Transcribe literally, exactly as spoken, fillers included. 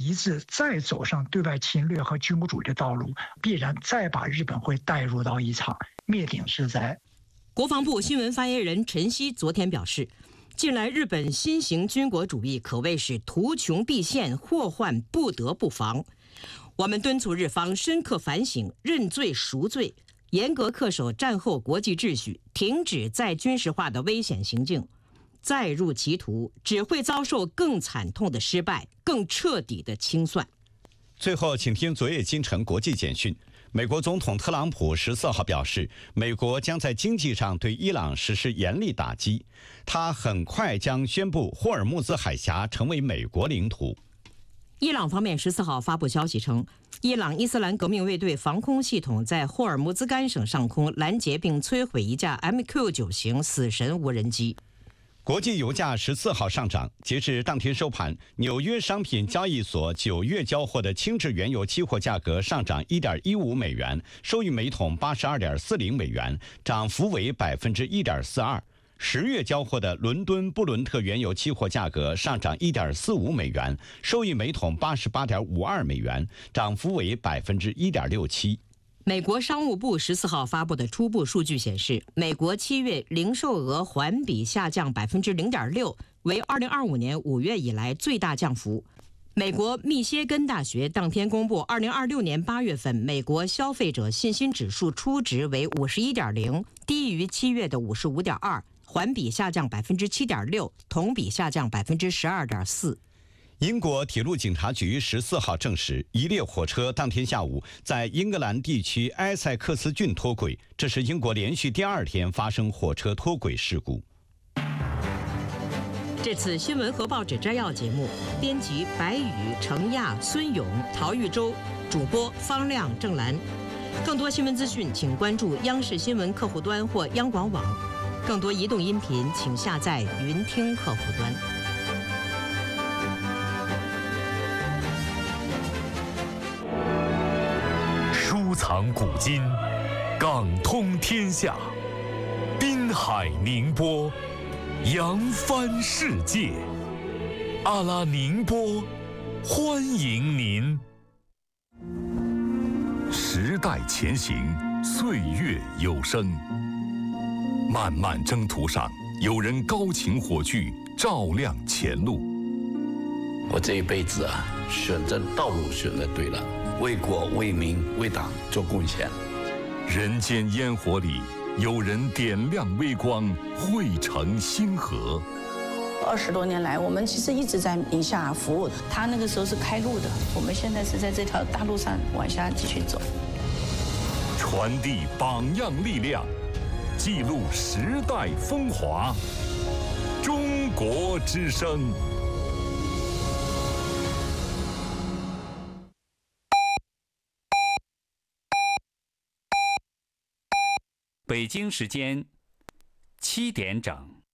一致再走上对外侵略和军国主义的道路，必然再把日本会带入到一场灭顶之灾。 国防部新闻发言人陈希昨天表示，近来日本新型军国主义可谓是图穷匕现，祸患不得不防。我们敦促日方深刻反省，认罪赎罪，严格恪守战后国际秩序，停止再军事化的危险行径。再入歧途，只会遭受更惨痛的失败，更彻底的清算。 最后，请听昨夜今晨国际简讯。美国总统特朗普十四号表示，美国将在经济上对伊朗实施严厉打击，他很快将宣布霍尔木兹海峡成为美国领土。 伊朗方面十四号发布消息称，伊朗伊斯兰革命卫队防空系统在霍尔木兹干省上空拦截并摧毁一架 M Q 九 型死神无人机。 国际油价十四号上涨，截至当天收盘，纽约商品交易所九月交货的轻质原油期货价格上涨 一点一五美元，收于每桶八十二点四零美元，涨幅为 百分之一点四二。十月交货的伦敦布伦特原油期货价格上涨 一点四五美元，收于每桶八十八点五二美元，涨幅为 百分之一点六七。 美国商务部十四号发布的初步数据显示，美国七月零售额环比下降 百分之零点六， 为二零二五年五月以来最大降幅。美国密歇根大学当天公布二零二六年八月份美国消费者信心指数初值为 五十一点零， 低于七月的 五十五点二， 环比下降 百分之七点六， 同比下降 百分之十二点四。 英国铁路警察局十四号证实，一列火车当天下午在英格兰地区埃塞克斯郡脱轨，这是英国连续第二天发生火车脱轨事故。 这次新闻和报纸摘要节目，编辑白宇、程亚、孙勇、陶玉洲，主播方亮、郑兰。更多新闻资讯，请关注央视新闻客户端或央广网。更多移动音频，请下载云听客户端。 收藏古今，港通天下，滨海宁波，扬帆世界。阿拉宁波，欢迎您。时代前行，岁月有声。漫漫征途上，有人高擎火炬，照亮前路。 我这一辈子啊，选择道路选择对了。为国为民为党做贡献。 人间烟火里，有人点亮微光，汇成星河。 二十多年来，我们其实一直在宁夏服务。他那个时候是开路的，我们现在是在这条大路上往下继续走。 传递榜样力量，记录时代风华。中国之声。 北京时间七点整。